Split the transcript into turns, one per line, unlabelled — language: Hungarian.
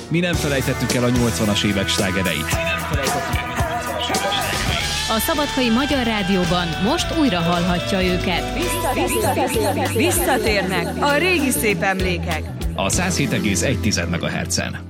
Mi nem felejtettük el a 80-as évek slágereit.
A Szabadkai Magyar Rádióban most újra hallhatja őket.
Visszatérnek a régi szép emlékek.
A 107,1 MHz-en.